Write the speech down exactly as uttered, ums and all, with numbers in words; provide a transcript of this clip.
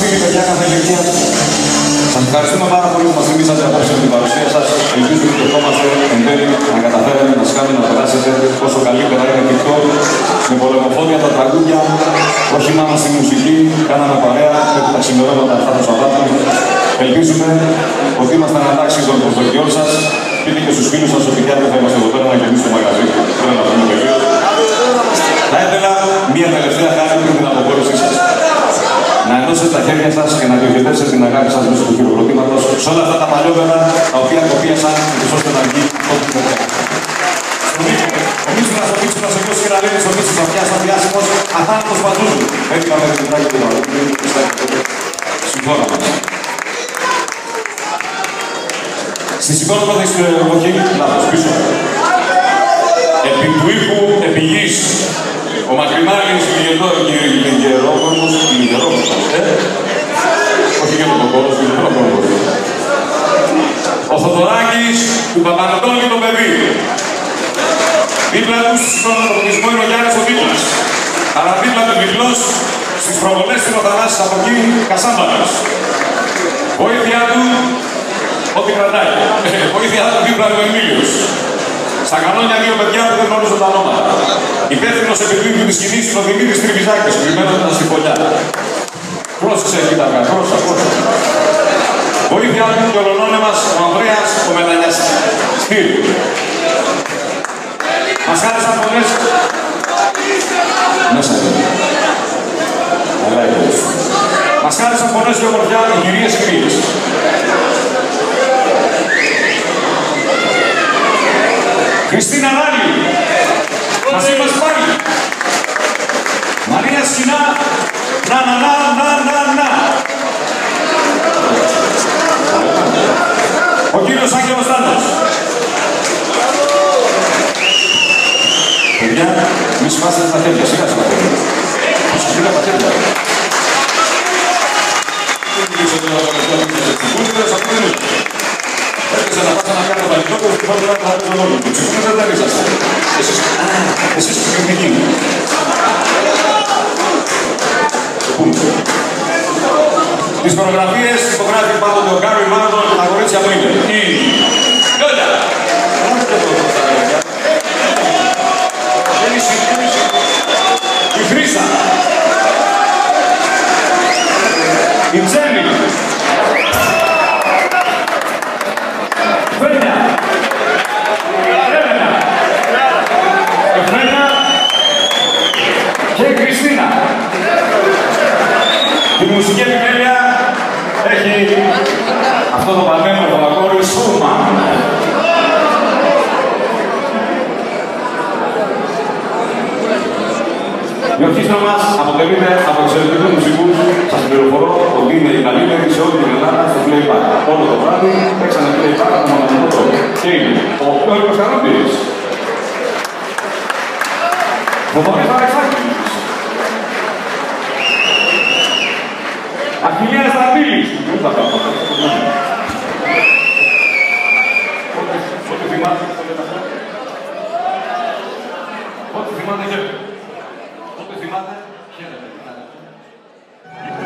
φίλοι, παιδιά, κάθε ηλικία. Σας ευχαριστούμε πάρα πολύ που μας θυμήσατε απόψε με την παρουσία σας. Ελπίζουμε και ευχόμαστε εν τέλει να καταφέρετε να σας κάνετε να περάσετε όσο καλύτερα είναι εφικτό. Με πολεμοφόδια τα τραγούδια, όχι μόνο στη μουσική, κάναμε παρέα μέχρι τα ξημερώματα αυτά το Σαββάτο. Ελπίζουμε ότι ήμασταν ανάξιοι των προσδοκιών σας. Πείτε και στους φίλους σας ότι κάτι θα είμαστε εδώ πέρα να κερδίσουμε το μαγαζί. Πρέπει να πούμε τελείως. Θα ήθελα μία τελευταία χάρη πριν την αποχώρησή σας. Να ενώσετε τα χέρια σας και να διοχετεύσετε την αγάπη σας μέσω του χειροκροτήματος σε όλα αυτά τα παλιότερα τα οποία κοπίασαν και ώστε να βγει ό,τι δεν ο Μίτσουρας, ο Μίτσουρας, ο Μίτσουρας, ο Μίτσουρας, ο Μίτσουρας, ο Μίτσουρας, ο Διάσημος, αθάνατος παντούζου. Έτοιμα με την τράγη του Βαλούνι, συμφώνα μας. Στη σηκώνομαι στην εποχή, λάθος, πίσω. Επί του ύπου επιγής, ο Μακριμάλης Λιγερόκορμος, Λιγερόκορμος, ε, όχι και τον κοκόρος, Λιγερόκορμος. Ο Θοδωράκης του Παπανατόλη το παιδί. Δίπλα του στον πρωτοτισμό είναι ο Γιάννης ο Δίπλας. Αλλά δίπλα του διπλός στις προβολές είναι ο Θανάσης από εκεί Κασάμπανας. Βοήθειά του, ό,τι κρατάει. Βοήθειά του δίπλα του Εμίλιος. Στα κανόνια δύο παιδιά που δεν γνώριζαν τα ονόματα. Υπεύθυνος επιτρίπτου της σκηνής είναι ο Δημήτρης Τριβιζάκης, κρυμμένοντας στη φωλιά. Πρόσεξε, κοίταγα, πρόσεξε, πρόσεξε. Βοήθεια του και ολονόνεμας ο Ανδρέας ο Μελανιάς. Στήρι. Μας χάρισαν φωνές. Μέσα είναι. Καλά είναι. Μας χάρισαν φωνές και ομορφιά οι κυρίες και κυρίες. Χριστίνα Ράλη. Μαζί μας πάλι. Μαρία Σκηνά. Να, να, να, να, να, να. Ο κύριος Άγγελος Τάνος. Παιδιά, μη σπάσετε τα χέρια, σιγά σιγά χέρια. Σιγά τα χέρια. Έρχεσαι να πας να κάνει το παλιτόκο και πάτε να κάνετε τον όλο. Το ψηφούνες δεν τα ρίξαστε. Εσείς, εσείς κριτικοί. Το πούμε. Τις χορογραφίες υπογράφει πάντοτε ο Γκάρι Μάρτον, τα κορίτσια του είναι. Η Λιόλια. Η Χρύσα. Η Τζέμι. Φένια. Έμενα. Εφρένα. Και Κριστίνα. Η μουσική επιμέλεια έχει αυτό το πανέμορφο αγόρι Σούμαν. Η ορχήστρα μας αποτελείται από εξαιρετικούς μουσικούς. Σας πληροφορώ ότι είναι η καλύτερη σε όλη την Ελλάδα στο playback. Όλο το βράδυ παίξανε playback από μοναδικό τρόπο. Και είναι ο Γιώργος Καρόμπης.